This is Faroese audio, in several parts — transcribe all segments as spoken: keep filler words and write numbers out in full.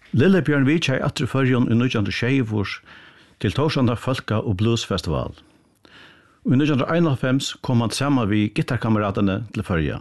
Lillebjørn Vitjei atre førjon i nitjan tjei til Torsanda Folka- og Bluesfestival. I nitjan einoghálvfems kom han sammen vi gitarkameratene til førja.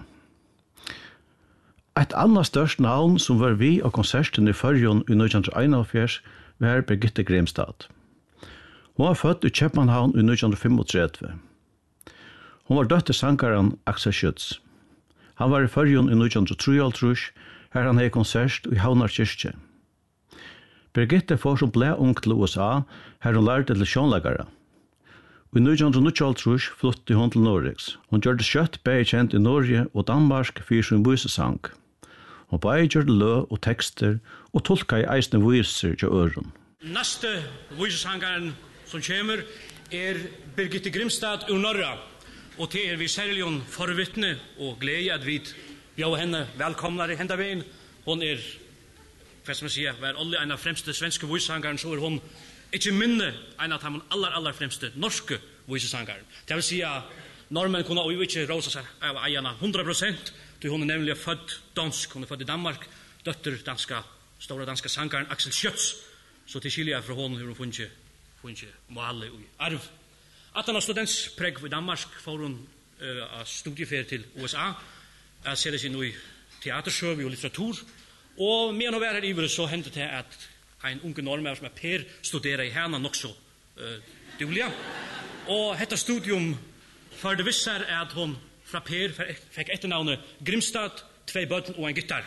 Et annet størst navn som var vi av konserten i førjon i nitjan einoghálvfjerds var Birgitte Grimstad. Hun var født i København i nitjan trettiofem. Hun var døtter sangaren Axel Schütz. Han var i førjon i nitjan treogtrýss, her han hei konsert i Havnar kyrkje. Birgitte får som ble ung til U S A, her hun lærte til sjånleggere. I nitjan níggjuoghálvtrýss flytti hon til Norges. Hon gjorde skjøtt begge kjent i Norge og Danmark for sin visesang. Hon begge gjorde lø og tekster og tolka i eisne viser til øren. Neste visesangaren som kommer er Birgitte Grimstad ur Norra. Og til er vi særlig forvittne og glede at vi bjør henne velkomnere i hendaveien. Hon er, hva skal man si, var alle en av fremste svenske visesangaren, så er hun ikke minne en av de aller, aller fremste norske visesangaren. Det vil si at normen kunne jo ikke råse seg av eierne hundra prosent, til hun er nemlig født dansk, hun er født i Danmark, døtter danska, store danska sangaren Axel Schütz, så til skilja fra hun har hun funnet, funnet måle i arv. At han har studentspreg i Danmark får hun uh, studieferie til U S A, jeg ser det sin i teatersøv og litteratur, og medan hun var her i så hendte det at en unge norrmær som er Per studerer i henne nok så uh, dårlig. Og dette studium for det visser er at hun fra Per fikk etternavnet Grimstad, tvei bøtten og en gitar.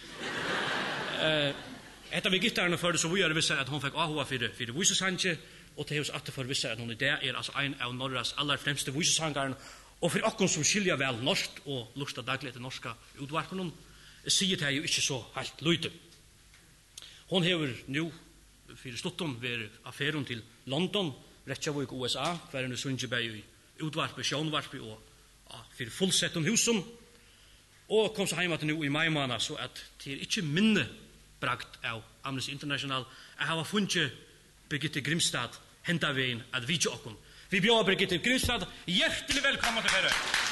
Uh, Etter vi gitarene for det så vi er det visser at hun fikk ahua for det visesangje, og til hos atte for visser at hun i det er altså en av Norras aller fremste visesangaren, og for okkon som skilja vel norsk og lusta daglig til norska utvarpen, sier det jo ikke så helt lydde. Hon hever nu fyrir stutton ved affæren til London, Reykjavik, U S A, hver en sunge bei i utvarpe, sjånvarpe og ja, fyrir fullsett om husen, og kom så heima til nu i maimana, så at det er ikke minne bragt av Amnesty International, jeg har funnet Birgitte Grimstad henta veien at vidje okkon. Vi bjør Birgitte Grimstad hjertelig velkommen til dere.